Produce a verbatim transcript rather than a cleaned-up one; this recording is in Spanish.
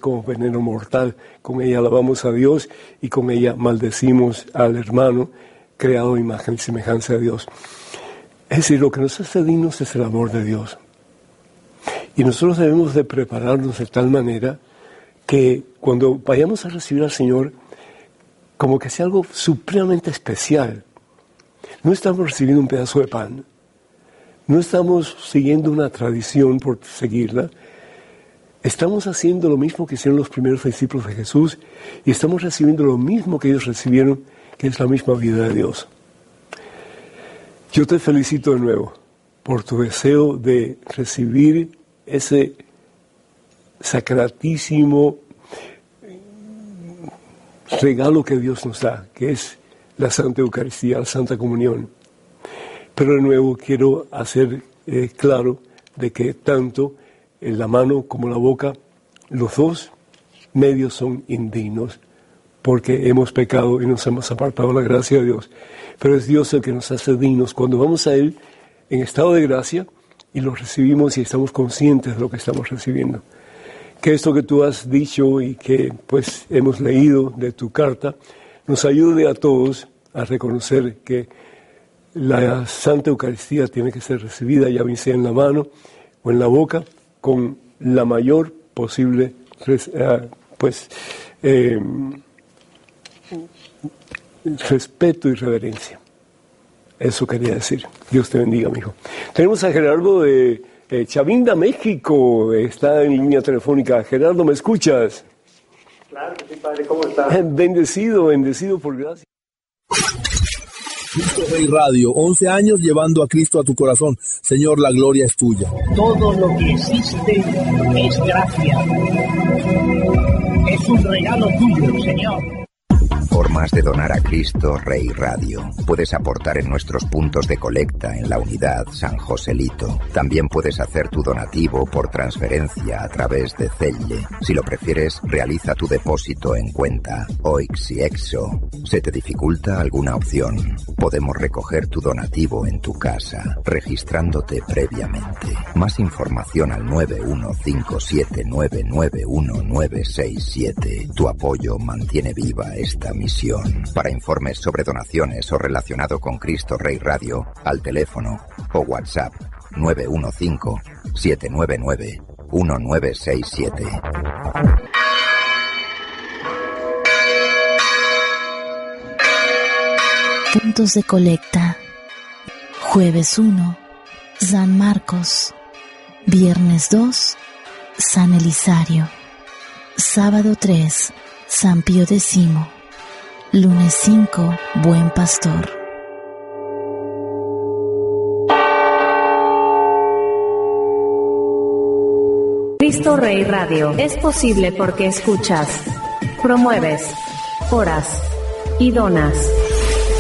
como veneno mortal. Con ella alabamos a Dios y con ella maldecimos al hermano creado a imagen y semejanza de Dios. Es decir, lo que nos hace dignos es el amor de Dios. Y nosotros debemos de prepararnos de tal manera que cuando vayamos a recibir al Señor, como que sea algo supremamente especial. No estamos recibiendo un pedazo de pan, no estamos siguiendo una tradición por seguirla, estamos haciendo lo mismo que hicieron los primeros discípulos de Jesús y estamos recibiendo lo mismo que ellos recibieron, que es la misma vida de Dios. Yo te felicito de nuevo por tu deseo de recibir ese sacratísimo regalo que Dios nos da, que es la Santa Eucaristía, la Santa Comunión. Pero de nuevo quiero hacer eh, claro de que tanto en la mano como la boca, los dos medios son indignos, porque hemos pecado y nos hemos apartado de la gracia de Dios. Pero es Dios el que nos hace dignos cuando vamos a Él en estado de gracia y lo recibimos y estamos conscientes de lo que estamos recibiendo. Que esto que tú has dicho y que pues hemos leído de tu carta nos ayude a todos a reconocer que la Santa Eucaristía tiene que ser recibida, ya bien sea en la mano o en la boca, con la mayor posible pues eh, respeto y reverencia. Eso quería decir. Dios te bendiga, amigo. Tenemos a Gerardo de eh, Chavinda, México. Está en línea telefónica. Gerardo, ¿me escuchas? Claro que sí, padre. ¿Cómo estás? Bendecido, bendecido por gracia. Cristo Rey Radio, once años llevando a Cristo a tu corazón. Señor, la gloria es tuya. Todo lo que existe es gracia. Es un regalo tuyo, Señor. Formas de donar a Cristo Rey Radio. Puedes aportar en nuestros puntos de colecta en la unidad San Joselito. También puedes hacer tu donativo por transferencia a través de Zelle. Si lo prefieres, realiza tu depósito en cuenta O I X y EXO. ¿Se te dificulta alguna opción? Podemos recoger tu donativo en tu casa, registrándote previamente. Más información al nueve uno cinco siete nueve nueve uno nueve seis siete. Tu apoyo mantiene viva esta misión. Para informes sobre donaciones o relacionado con Cristo Rey Radio, al teléfono o WhatsApp nueve uno cinco siete nueve nueve uno nueve seis siete. Puntos de colecta. Jueves uno, San Marcos. Viernes dos, San Elisario. Sábado tres, San Pío X. Lunes cinco, Buen Pastor. Cristo Rey Radio es posible porque escuchas, promueves, oras y donas.